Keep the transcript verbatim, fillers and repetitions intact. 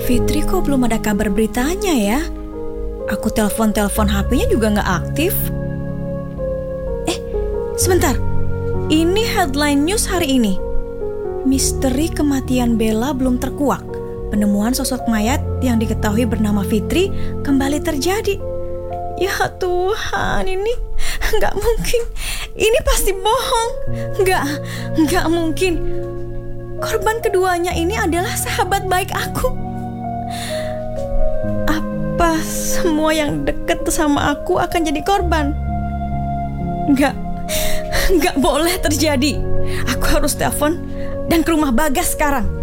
Fitri kok belum ada kabar beritanya ya? Aku telepon-telepon H P-nya juga nggak aktif. Eh, sebentar. Ini headline news hari ini. Misteri kematian Bella belum terkuak. Penemuan sosok mayat yang diketahui bernama Fitri kembali terjadi. Ya Tuhan, ini nggak mungkin. Ini pasti bohong. Nggak, nggak mungkin. Korban keduanya ini adalah sahabat baik aku. Apa semua yang deket sama aku akan jadi korban? Nggak, nggak boleh terjadi. Aku harus telepon dan ke rumah Bagas sekarang.